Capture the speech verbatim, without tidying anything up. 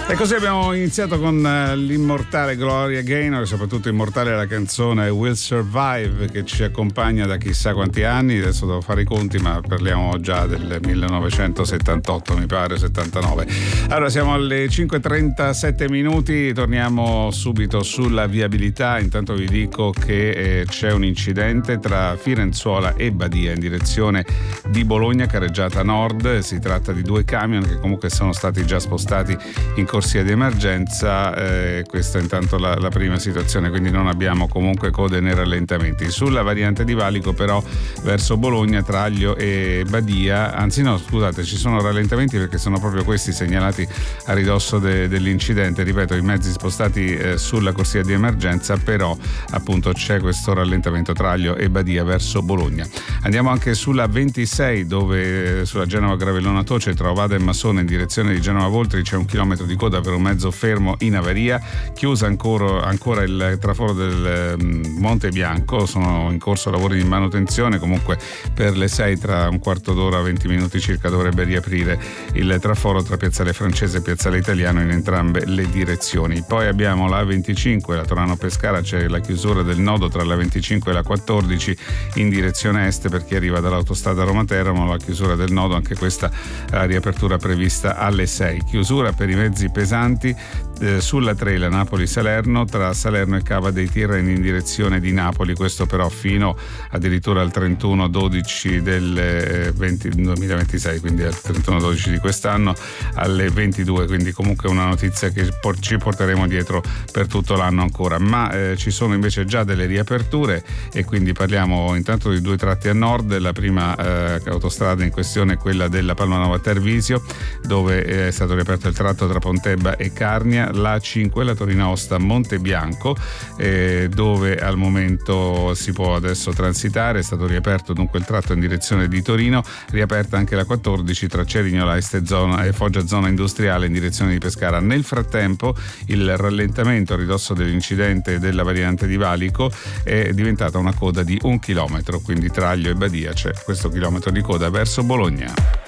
E così abbiamo iniziato con l'immortale Gloria Gaynor e soprattutto immortale la canzone Will Survive, che ci accompagna da chissà quanti anni. Adesso devo fare i conti, ma parliamo già del millenovecentosettantotto, mi pare, settantanove. Allora siamo alle cinque e trentasette minuti, torniamo subito sulla viabilità. Intanto vi dico che eh, c'è un incidente tra Firenzuola e Badia in direzione di Bologna, carreggiata nord. Si tratta di due camion che comunque sono stati già spostati in corsia di emergenza. Eh, questa è intanto la, la prima situazione, quindi non abbiamo comunque code né rallentamenti. Sulla variante di Valico però verso Bologna, Traglio e Badia, anzi no scusate, ci sono rallentamenti perché sono proprio questi segnalati a ridosso de, dell'incidente. Ripeto, i mezzi spostati eh, sulla corsia di emergenza, però appunto c'è questo rallentamento Traglio e Badia verso Bologna. Andiamo anche sulla ventisei, dove eh, sulla Genova Gravellona Toce tra Ovada e Massone in direzione di Genova Voltri c'è un chilometro di coda per un mezzo fermo in avaria. Chiusa ancora, ancora il traforo del um, Monte Bianco, sono in corso lavori di manutenzione. Comunque per le sei, tra un quarto d'ora, venti minuti circa, dovrebbe riaprire il traforo tra Piazzale Francese e Piazzale Italiano in entrambe le direzioni. Poi abbiamo la venticinque, la Torano Pescara, c'è la chiusura del nodo tra la venticinque e la quattordici in direzione est per chi arriva dall'autostrada Roma-Teramo. La chiusura del nodo, anche questa la riapertura prevista alle sei. Chiusura per i mezzi pesanti eh, sulla Trela Napoli-Salerno tra Salerno e Cava dei Tirreni in direzione di Napoli, questo però fino addirittura al trentuno dodici del eh, venti, duemilaventisei, quindi al trentuno dodici di quest'anno alle ventidue, quindi comunque una notizia che por- ci porteremo dietro per tutto l'anno ancora. Ma eh, ci sono invece già delle riaperture e quindi parliamo intanto di due tratti a nord. La prima eh, autostrada in questione è quella della Palmanova Tarvisio, dove è stato riaperto il tratto tra Pontebba e Carnia. La cinque, la Torino Aosta Monte Bianco, eh, dove al momento si può adesso transitare. È stato riaperto dunque il tratto in direzione di Torino. Riaperta anche la quattordici tra Cerignola Este zona e Foggia zona industriale in direzione di Pescara. Nel frattempo il rallentamento a ridosso dell'incidente della variante di Valico è diventata una coda di un chilometro, quindi Traglio e Badia c'è questo chilometro di coda verso Bologna.